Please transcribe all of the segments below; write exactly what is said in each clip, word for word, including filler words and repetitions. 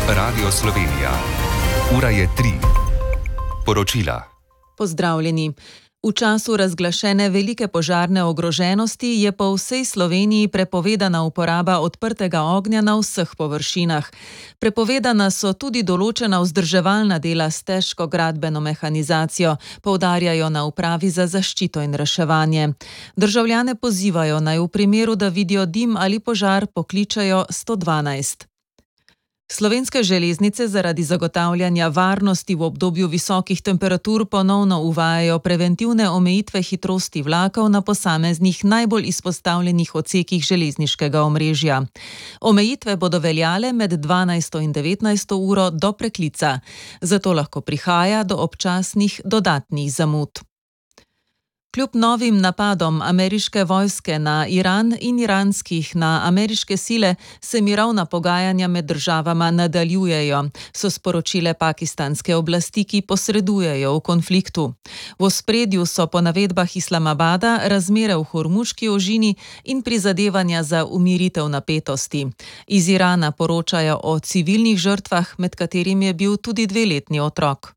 Radio Slovenija. Ura je tri. Poročila. Pozdravljeni. V času razglašene velike požarne ogroženosti je po vsej Sloveniji prepovedana uporaba odprtega ognja na vseh površinah. Prepovedana so tudi določena vzdrževalna dela s težko gradbeno mehanizacijo, poudarjajo na Upravi za zaščito in reševanje. Državljane pozivajo, naj v primeru, da vidijo dim ali požar, pokličejo sto dvanajst. Slovenske železnice zaradi zagotavljanja varnosti v obdobju visokih temperatur ponovno uvajajo preventivne omejitve hitrosti vlakov na posameznih najbolj izpostavljenih odsekih železniškega omrežja. Omejitve bodo veljale med dvanajsto in devetnajsto uro do preklica, zato lahko prihaja do občasnih dodatnih zamud. Kljub novim napadom ameriške vojske na Iran in iranskih na ameriške sile se mirovna pogajanja med državama nadaljujejo, so sporočile pakistanske oblasti, ki posredujejo v konfliktu. V ospredju so po navedbah Islamabada razmere v Hormuški ožini in prizadevanja za umiritev napetosti. Iz Irana poročajo o civilnih žrtvah, med katerimi je bil tudi dveletni otrok.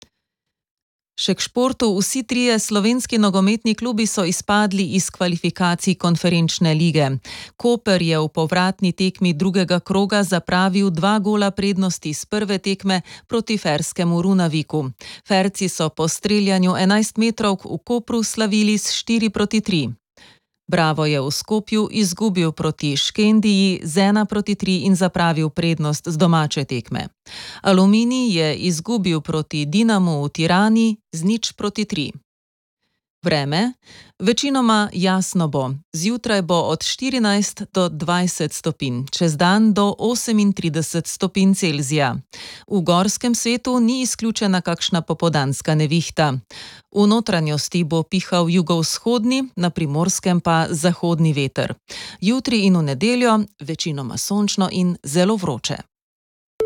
Še k športu, vsi trije slovenski nogometni klubi so izpadli iz kvalifikacij konferenčne lige. Koper je v povratni tekmi drugega kroga zapravil dva gola prednosti z prve tekme proti ferskemu Runaviku. Ferci so po streljanju enajstmetrovk v Kopru slavili s štiri proti tri. Bravo je v Skopju izgubil proti Škendiji z ena proti tri in zapravil prednost z domače tekme. Aluminij je izgubil proti Dinamu v Tirani z nič proti tri. Vreme. Večinoma jasno bo. Zjutraj bo od štirinajst do dvajset stopinj, čez dan do osemintrideset stopinj Celzija. V gorskem svetu ni izključena kakšna popoldanska nevihta. V notranjosti bo pihal jugovzhodni, na Primorskem pa zahodni veter. Jutri in v nedeljo večinoma sončno in zelo vroče.